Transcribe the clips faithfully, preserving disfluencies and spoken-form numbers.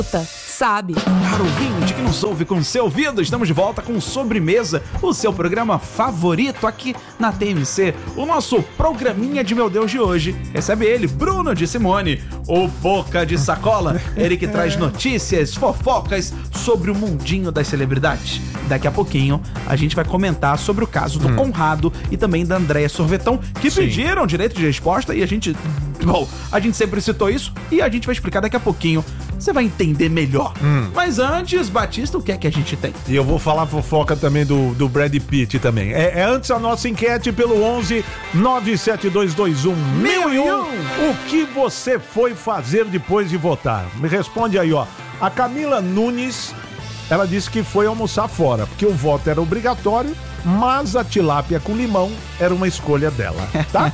sabe. Caro ouvinte que nos ouve com seu ouvido, estamos de volta com Sobremesa, o seu programa favorito aqui na T M C. O nosso programinha de meu Deus de hoje recebe ele, Bruno de Simone, o Boca de Sacola, ele que traz notícias, fofocas sobre o mundinho das celebridades. Daqui a pouquinho a gente vai comentar sobre o caso do hum. Conrado e também da Andréia Sorvetão, que Sim. pediram direito de resposta e a gente... Bom, a gente sempre citou isso e a gente vai explicar daqui a pouquinho. Você vai entender melhor. Hum. Mas antes, Batista, o que é que a gente tem? E eu vou falar fofoca também do, do Brad Pitt também. É, é antes a nossa enquete pelo onze nove sete dois dois um mil e um. O que você foi fazer depois de votar? Me responde aí, ó. A Camila Nunes, ela disse que foi almoçar fora, porque o voto era obrigatório, mas a tilápia com limão era uma escolha dela, tá?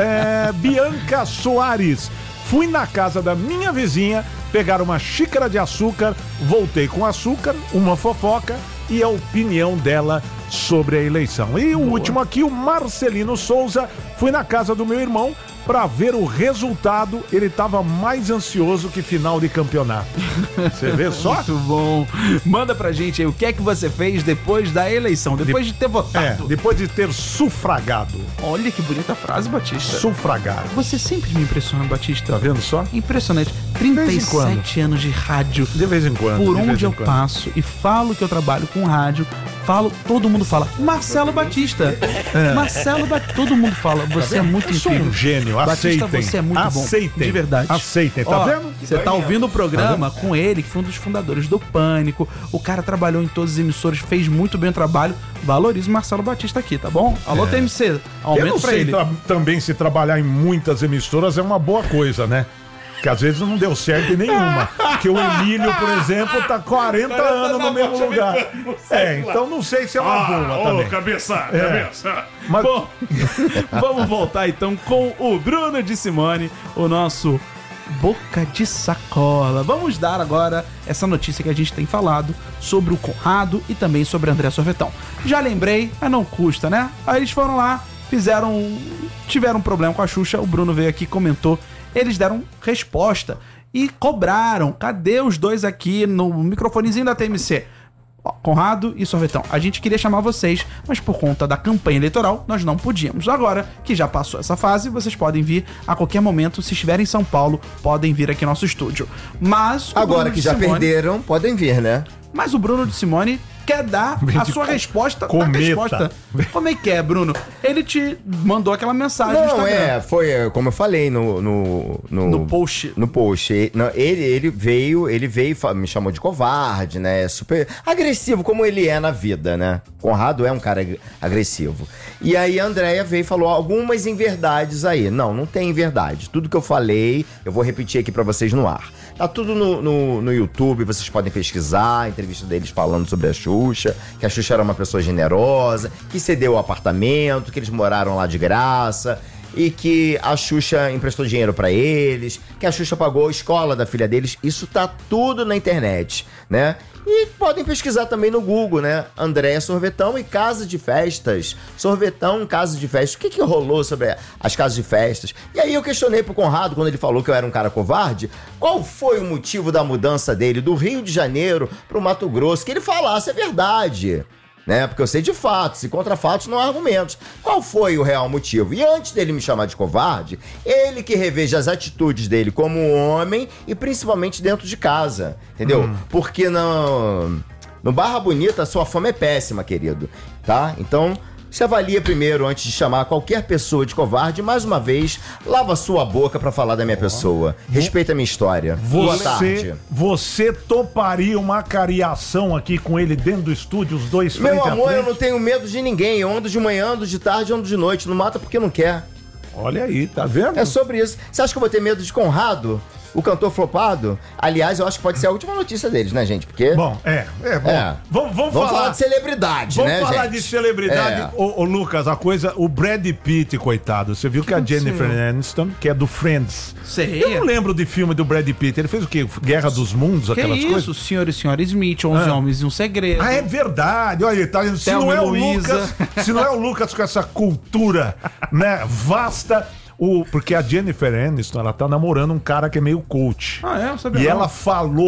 é, Bianca Soares. Fui na casa da minha vizinha pegar uma xícara de açúcar, voltei com açúcar, uma fofoca e a opinião dela sobre a eleição. E o Boa. último aqui, o Marcelino Souza. Fui na casa do meu irmão para ver o resultado. Ele estava mais ansioso que final de campeonato. Você vê só? Muito bom. Manda pra gente aí o que é que você fez depois da eleição, depois de, de ter votado. É, depois de ter sufragado. Olha que bonita frase, Batista. Sufragado. Você sempre me impressiona, Batista. Tá vendo só? Impressionante. trinta e sete anos de rádio. De vez em quando. Por onde eu passo e falo que eu trabalho com rádio, falo, todo mundo fala, Marcelo Batista. É. Marcelo Batista. Todo mundo fala, você é muito incrível. Eu sou um gênio, Batista, aceitem. Você é muito aceitem. bom. De verdade. Aceitem, tá Ó, vendo? Você tá ouvindo o programa tá com ele, que foi um dos fundadores do Pânico. O cara trabalhou em todas as emissoras, fez muito bem o trabalho. Valoriza o Marcelo Batista aqui, tá bom? Alô, é. T M C, aumenta eu não pra sei ele. Tra- também se trabalhar em muitas emissoras é uma boa coisa, né? Que às vezes não deu certo em nenhuma. Porque o Emílio, por exemplo, tá quarenta anos no mesmo lugar. É, então não sei se é uma ah, boa ô, também. Cabeça, é. cabeça. Mas... Bom, vamos voltar então com o Bruno de Simone, o nosso Boca de Sacola. Vamos dar agora essa notícia que a gente tem falado sobre o Conrado e também sobre a Andréia Sorvetão. Já lembrei, mas não custa, né? Aí eles foram lá, fizeram... tiveram um problema com a Xuxa, o Bruno veio aqui e comentou. Eles deram resposta e cobraram. Cadê os dois aqui no microfonezinho da T M C? Ó, Conrado e Sorvetão. A gente queria chamar vocês, mas por conta da campanha eleitoral, nós não podíamos. Agora que já passou essa fase, vocês podem vir a qualquer momento. Se estiverem em São Paulo, podem vir aqui no nosso estúdio. Mas agora que já Simone, perderam, podem vir, né? Mas o Bruno de Simone quer dar a sua resposta cometa. na resposta. Como é que é, Bruno? Ele te mandou aquela mensagem no Não, Instagram. é, foi como eu falei no... No, no, no post. No post. Não, ele, ele veio, ele veio, me chamou de covarde, né? Super agressivo, como ele é na vida, né? Conrado é um cara agressivo. E aí a Andréia veio e falou algumas inverdades aí. Não, não tem inverdade. Tudo que eu falei, eu vou repetir aqui pra vocês no ar. Tá tudo no, no, no YouTube, vocês podem pesquisar, a entrevista deles falando sobre a Xuxa, que a Xuxa era uma pessoa generosa, que cedeu o apartamento, que eles moraram lá de graça, e que a Xuxa emprestou dinheiro pra eles, que a Xuxa pagou a escola da filha deles. Isso tá tudo na internet, né? E podem pesquisar também no Google, né? Andréia Sorvetão e Casa de Festas. Sorvetão, Casa de Festas. O que que rolou sobre as casas de festas? E aí eu questionei pro Conrado, quando ele falou que eu era um cara covarde, qual foi o motivo da mudança dele do Rio de Janeiro pro Mato Grosso? Que ele falasse a verdade, né? Porque eu sei de fatos, e contra fatos não há argumentos. Qual foi o real motivo? E antes dele me chamar de covarde, ele que reveja as atitudes dele como homem e principalmente dentro de casa, entendeu? Hum. Porque no, no Barra Bonita a sua fama é péssima, querido, tá? Então... se avalia primeiro antes de chamar qualquer pessoa de covarde. Mais uma vez, lava sua boca pra falar da minha oh. pessoa. Respeita a minha história. Você, Boa tarde. Você toparia uma cariação aqui com ele dentro do estúdio, os dois frente Meu amor, a frente? eu não tenho medo de ninguém. Eu ando de manhã, ando de tarde, ando de noite. Não mata porque não quer. Olha aí, tá vendo? É sobre isso. Você acha que eu vou ter medo de Conrado? O cantor flopado? Aliás, eu acho que pode ser a última notícia deles, né, gente? Porque... Bom, é, é, bom. É. Vamos, vamos, vamos falar... falar de celebridade, vamos né, falar gente? de celebridade. É. Ô, ô, Lucas, a coisa... O Brad Pitt, coitado. Você viu que a Jennifer Aniston, que é do Friends... Sei. Eu não lembro de filme do Brad Pitt. Ele fez o quê? Guerra dos Mundos, que aquelas isso? coisas? Senhor e Senhora Smith, onze Ah. Homens e um Segredo. Ah, é verdade. Olha, tá, se Thelma não é o Luiza. Lucas, se não é o Lucas com essa cultura, né, vasta... O, porque a Jennifer Aniston, ela tá namorando um cara que é meio coach. Ah, é? Eu sabia e não. ela falou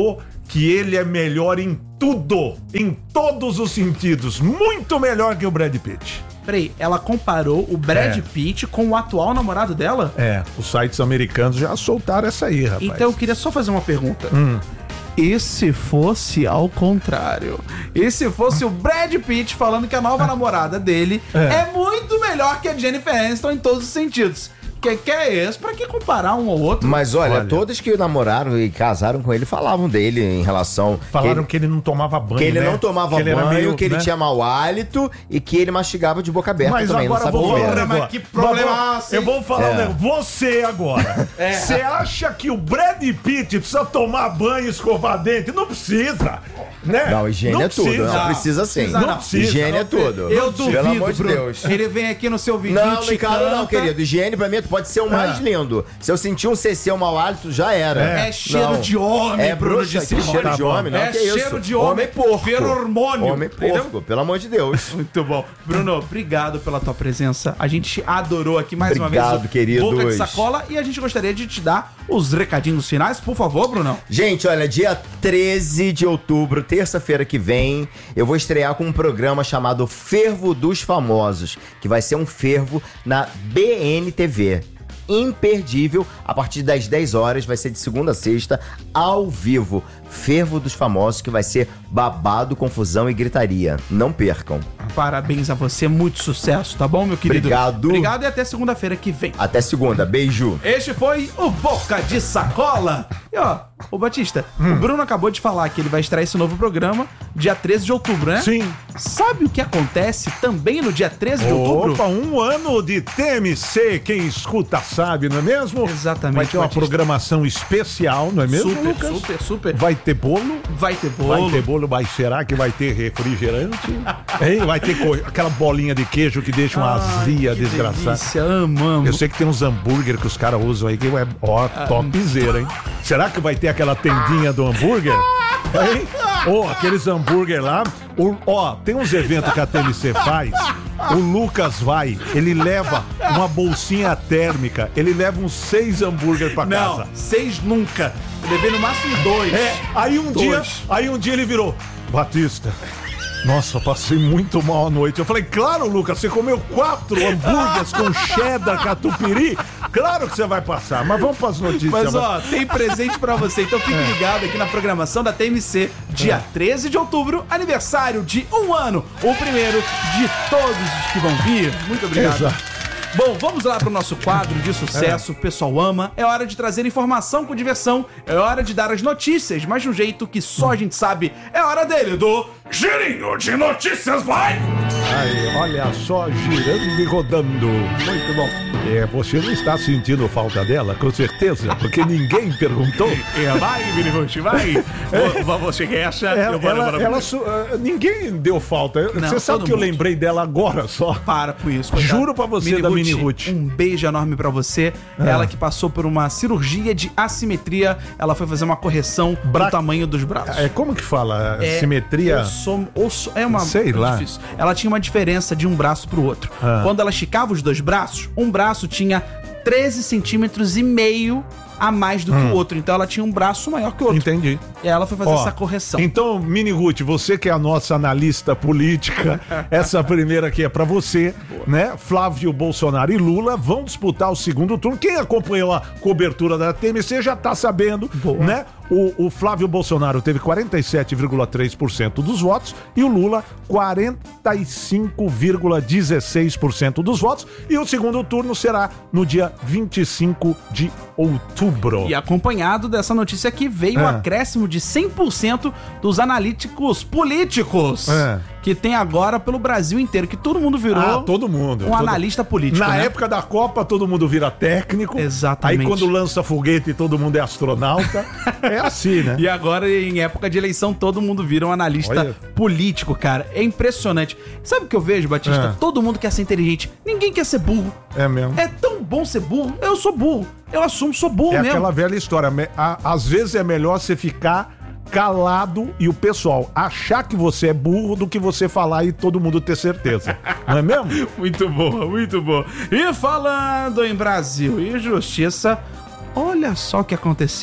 que ele é melhor em tudo, em todos os sentidos, muito melhor que o Brad Pitt. Peraí, ela comparou o Brad É. Pitt com o atual namorado dela? É, os sites americanos já soltaram essa aí, rapaz. Então eu queria só fazer uma pergunta. Hum. E se fosse ao contrário? E se fosse o Brad Pitt falando que a nova namorada dele é. é muito melhor que a Jennifer Aniston em todos os sentidos? Que que é esse? Pra que comparar um ao outro? Mas olha, Olha. todas que namoraram e casaram com ele falavam dele em relação... Falaram que que ele, não tomava banho, ele, que ele né? não tomava que ele banho, meio, que ele né? tinha mau hálito e que ele mastigava de boca aberta Mas também. agora não eu vou sabe falar um comer. mas negócio. que problema, Mas eu- Eu vou falar É. um negócio. Você agora. Você acha que o Brad Pitt precisa tomar banho e escovar dente? Não precisa. Né? Não, higiene é tudo. precisa. Não precisa sim. Precisa não. precisa. Higiene é tudo. Eu Pelo duvido, amor de Bruno. Deus. Ele vem aqui no seu vídeo. Não, te não encaro não, canta. querido. Higiene pra mim pode ser o mais É. lindo. Se eu sentir um C C, um mau hálito, já era. É cheiro Não. de homem, É Bruno bruxa, de que Simão. cheiro Tá de bom. homem, não, É que isso? cheiro de homem, porco. feromônio, Homem entendeu? porco, pelo amor de Deus. Muito bom. Bruno, obrigado pela tua presença. A gente adorou aqui mais uma Obrigado, vez o queridos. Boca de Sacola e a gente gostaria de te dar os recadinhos finais, por favor, Brunão. Gente, olha, dia treze de outubro, terça-feira que vem, eu vou estrear com um programa chamado Fervo dos Famosos, que vai ser um fervo na B N T V. Imperdível, a partir das dez horas, vai ser de segunda a sexta, ao vivo. Fervo dos Famosos, que vai ser babado, confusão e gritaria. Não percam. Parabéns a você, muito sucesso, tá bom, meu querido? Obrigado. Obrigado e até segunda-feira que vem. Até segunda, beijo. Este foi o Boca de Sacola. E ó, ô Batista, Hum. o Bruno acabou de falar que ele vai estrear esse novo programa dia treze de outubro, né? Sim. Sabe o que acontece também no dia treze de outubro? Opa, um ano de T M C, quem escuta sabe, não é mesmo? Exatamente, Vai ter uma Batista. programação especial, não é mesmo, Super, Lucas? super, super. Vai ter bolo? Vai ter bolo. Vai ter bolo, mas será que vai ter refrigerante? Hein? Vai ter co- aquela bolinha de queijo que deixa uma azia que desgraçada. delícia, amamos. Eu sei que tem uns hambúrguer que os caras usam aí que é, ó, topzera, hein? Será que vai ter aquela tendinha do hambúrguer? Hein? Ó, aqueles hambúrguer lá. O- Ó, tem uns eventos que a T M C faz. O Lucas vai, ele leva uma bolsinha térmica, ele leva uns seis hambúrguer pra Não, casa. seis nunca. Eu levei no máximo dois. É, aí um Dois. dia, aí um dia ele virou, Batista, nossa, passei muito mal à noite. Eu falei, claro, Lucas, você comeu quatro hambúrgueres com cheddar, catupiry, claro que você vai passar, mas vamos pras notícias. Mas ó, tem presente pra você, então fique ligado aqui na programação da T M C, dia treze de outubro, aniversário de um ano, o primeiro de todos os que vão vir. Muito obrigado. Exato. Bom, vamos lá pro nosso quadro de sucesso, o pessoal ama. É hora de trazer informação com diversão, é hora de dar as notícias, mas de um jeito que só a gente sabe. É hora dele, do Girinho de Notícias, vai! Aí, olha só, girando e rodando. Muito bom. É, você não está sentindo falta dela, com certeza, porque ninguém perguntou. É, vai, Minirush, vai! Vo- Você que acha? Ela, eu vou ela, levar ela su- ah, ninguém deu falta. Eu- Não, você sabe todo que eu mundo. lembrei dela agora só. Para com isso. coitada. Juro pra você, da Mini Ruth. Um beijo enorme pra você. Ah. Ela que passou por uma cirurgia de assimetria. Ela foi fazer uma correção Bra- do tamanho dos braços. É, como que fala? É, Simetria? osso- osso- é uma Sei é lá. difícil. Ela tinha uma diferença de um braço pro outro. Ah. Quando ela esticava os dois braços, um braço tinha treze centímetros e meio a mais do que o outro. Então ela tinha um braço maior que o outro. Entendi. E ela foi fazer Ó, essa correção. Então, Mini Ruth, você que é a nossa analista política, essa primeira aqui é pra você, né? Flávio Bolsonaro e Lula vão disputar o segundo turno. Quem acompanhou a cobertura da T M C já tá sabendo, Boa. né? O, o Flávio Bolsonaro teve quarenta e sete vírgula três por cento dos votos e o Lula quarenta e cinco vírgula dezesseis por cento dos votos. E o segundo turno será no dia vinte e cinco de outubro. E acompanhado dessa notícia aqui veio um É. acréscimo de cem por cento dos analíticos políticos É. que tem agora pelo Brasil inteiro, que todo mundo virou Ah, todo mundo. um Todo- analista político, Na né? época da Copa, todo mundo vira técnico. Exatamente. Aí quando lança foguete, todo mundo é astronauta. É assim, né? E agora, em época de eleição, todo mundo vira um analista Olha. político, cara. É impressionante. Sabe o que eu vejo, Batista? É. Todo mundo quer ser inteligente. Ninguém quer ser burro. É mesmo. É tão bom ser burro. Eu sou burro. Eu assumo, sou burro É mesmo. aquela velha história. Me- a- Às vezes é melhor você ficar calado e o pessoal achar que você é burro do que você falar e todo mundo ter certeza. Não é mesmo? Muito boa, muito boa. E falando em Brasil e justiça, olha só o que aconteceu.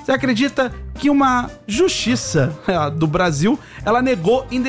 Você acredita que uma justiça do Brasil, ela negou